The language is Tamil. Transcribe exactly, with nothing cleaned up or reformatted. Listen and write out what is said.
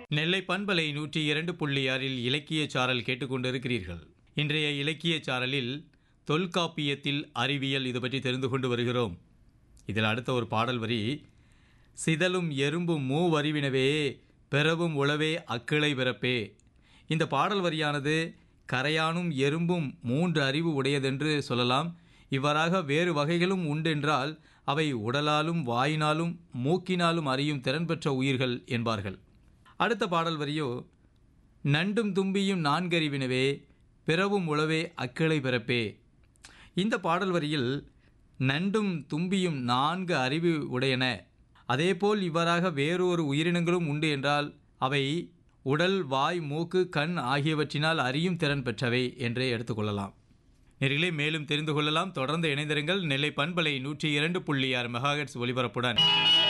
நெல்லை பண்பலை நூற்றி இரண்டு புள்ளி ஆறில் இலக்கிய சாரல் கேட்டுக்கொண்டிருக்கிறீர்கள். இன்றைய இலக்கிய சாரலில் தொல்காப்பியத்தில் அறிவியல் இது பற்றி தெரிந்து கொண்டு வருகிறோம். இதில் அடுத்த ஒரு பாடல் வரி, சிதலும் எறும்பும் மூவறிவினவே பிறவும் உளவே அக்கிளை பிறப்பே. இந்த பாடல் வரியானது கரையானும் எறும்பும் மூன்று அறிவு உடையதென்று சொல்லலாம். இவ்வாறாக வேறு வகைகளும் உண்டென்றால் அவை உடலாலும் வாயினாலும் மூக்கினாலும் அறியும் திறன் பெற்ற உயிர்கள் என்பார்கள். அடுத்த பாடல் வரியோ, நண்டும் தும்பியும் நான்கறிவினவே பிறவும் உளவே அக்கிளை பிறப்பே. இந்த பாடல் வரியில் நண்டும் தும்பியும் நான்கு அறிவு உடையன, அதேபோல் இவ்வாறாக வேறொரு உயிரினங்களும் உண்டு என்றால் அவை உடல், வாய், மூக்கு, கண் ஆகியவற்றினால் அறியும் திறன் பெற்றவை என்றே எடுத்துக்கொள்ளலாம். நேயர்களே, மேலும் தெரிந்து கொள்ளலாம். தொடர்ந்து இணைந்திருங்கள். நெல்லை பண்பலை நூற்றி இரண்டு புள்ளி ஆறு மெகாஹெர்ட்ஸ் ஒலிபரப்புடன்.